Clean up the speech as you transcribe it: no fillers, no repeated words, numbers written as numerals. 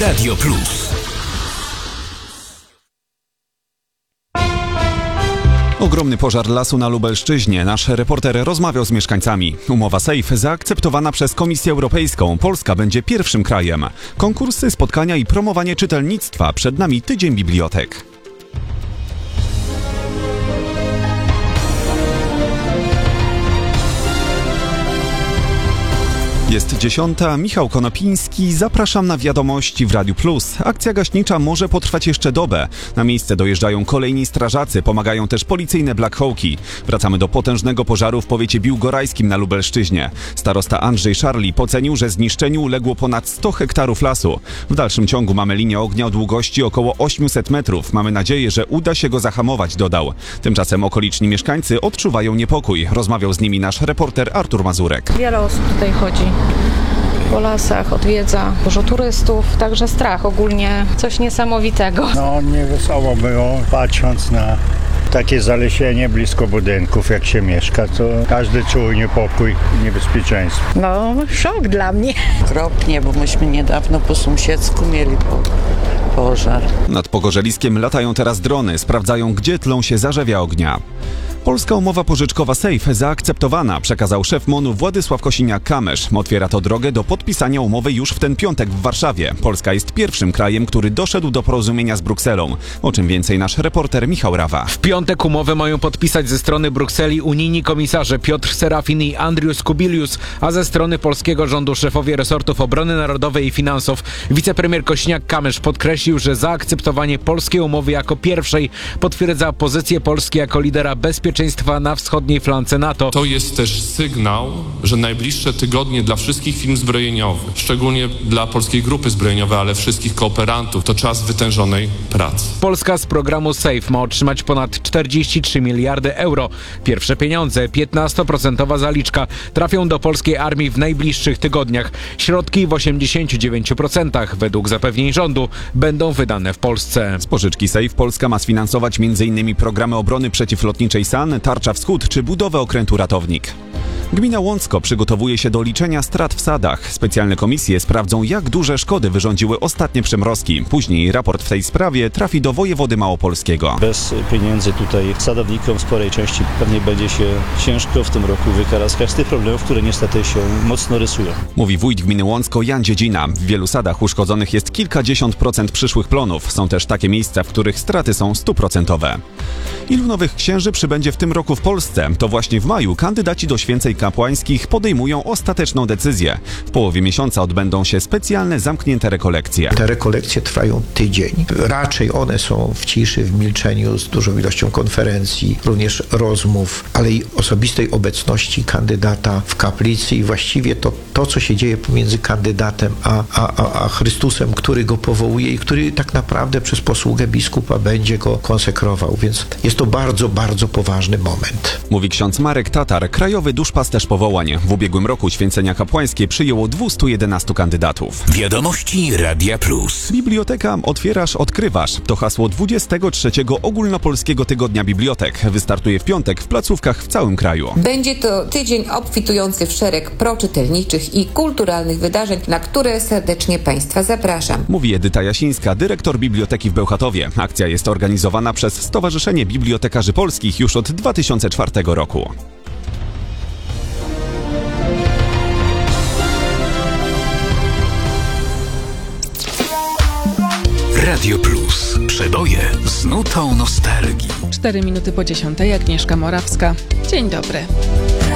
Radio Plus. Ogromny pożar lasu na Lubelszczyźnie. Nasz reporter rozmawiał z mieszkańcami. Umowa SAFE zaakceptowana przez Komisję Europejską. Polska będzie pierwszym krajem. Konkursy, spotkania i promowanie czytelnictwa. Przed nami tydzień bibliotek. Jest 10. Michał Konopiński. Zapraszam na wiadomości w Radiu Plus. Akcja gaśnicza może potrwać jeszcze dobę. Na miejsce dojeżdżają kolejni strażacy, pomagają też policyjne Black Hawki. Wracamy do potężnego pożaru w powiecie biłgorajskim na Lubelszczyźnie. Starosta Andrzej Szarli ocenił, że zniszczeniu uległo ponad 100 hektarów lasu. W dalszym ciągu mamy linię ognia o długości około 800 metrów. Mamy nadzieję, że uda się go zahamować, dodał. Tymczasem okoliczni mieszkańcy odczuwają niepokój. Rozmawiał z nimi nasz reporter Artur Mazurek. Wiele osób tutaj chodzi po lasach, odwiedza dużo turystów, także strach ogólnie, coś niesamowitego. No niewesoło było, patrząc na takie zalesienie blisko budynków, jak się mieszka, to każdy czuł niepokój i niebezpieczeństwo. No, szok dla mnie. Okropnie, bo myśmy niedawno po sąsiedzku mieli pożar. Nad Pogorzeliskiem latają teraz drony, sprawdzają, gdzie tlą się zarzewia ognia. Polska umowa pożyczkowa SAFE zaakceptowana, przekazał szef MON-u Władysław Kosiniak-Kamysz. Otwiera to drogę do podpisania umowy już w ten piątek w Warszawie. Polska jest pierwszym krajem, który doszedł do porozumienia z Brukselą. O czym więcej nasz reporter Michał Rawa. W piątek umowę mają podpisać ze strony Brukseli unijni komisarze Piotr Serafin i Andrius Kubilius, a ze strony polskiego rządu szefowie resortów obrony narodowej i finansów. Wicepremier Kosiniak-Kamysz podkreślił, że zaakceptowanie polskiej umowy jako pierwszej potwierdza pozycję Polski jako lidera bezpieczeństwa na wschodniej flance NATO. To jest też sygnał, że najbliższe tygodnie dla wszystkich firm zbrojeniowych, szczególnie dla Polskiej Grupy Zbrojeniowej, ale wszystkich kooperantów, to czas wytężonej pracy. Polska z programu SAFE ma otrzymać ponad 43 miliardy euro. Pierwsze pieniądze, 15% zaliczka, trafią do polskiej armii w najbliższych tygodniach. Środki w 89% według zapewnień rządu będą wydane w Polsce. Z pożyczki SAFE Polska ma sfinansować m.in. programy obrony przeciwlotniczej SAN, Tarcza Wschód czy budowę okrętu Ratownik. Gmina Łącko przygotowuje się do liczenia strat w sadach. Specjalne komisje sprawdzą, jak duże szkody wyrządziły ostatnie przymrozki. Później raport w tej sprawie trafi do wojewody małopolskiego. Bez pieniędzy tutaj sadownikom w sporej części pewnie będzie się ciężko w tym roku wykaraskać z tych problemów, które niestety się mocno rysują. Mówi wójt gminy Łącko Jan Dziedzina. W wielu sadach uszkodzonych jest kilkadziesiąt procent przyszłych plonów. Są też takie miejsca, w których straty są 100%. Ilu nowych księży przybędzie w tym roku w Polsce? To właśnie w maju kandydaci do święceń kapłańskich podejmują ostateczną decyzję. W połowie miesiąca odbędą się specjalne, zamknięte rekolekcje. Te rekolekcje trwają tydzień. Raczej one są w ciszy, w milczeniu, z dużą ilością konferencji, również rozmów, ale i osobistej obecności kandydata w kaplicy i właściwie to co się dzieje pomiędzy kandydatem a Chrystusem, który go powołuje i który tak naprawdę przez posługę biskupa będzie go konsekrował. Więc jest to bardzo, bardzo poważny moment. Mówi ksiądz Marek Tatar, krajowy duszpasterz powołań. W ubiegłym roku święcenia kapłańskie przyjęło 211 kandydatów. Wiadomości Radia Plus. Biblioteka Otwierasz, odkrywasz. To hasło 23. Ogólnopolskiego Tygodnia Bibliotek. Wystartuje w piątek w placówkach w całym kraju. Będzie to tydzień obfitujący w szereg proczytelniczych i kulturalnych wydarzeń, na które serdecznie Państwa zapraszam. Mówi Edyta Jasińska, dyrektor Biblioteki w Bełchatowie. Akcja jest organizowana przez Stowarzyszenie Bibliotekarzy Polskich już od 2004 roku. Radio Plus. Przeboje z nutą nostalgii. 4 minuty po 10. Agnieszka Morawska. Dzień dobry.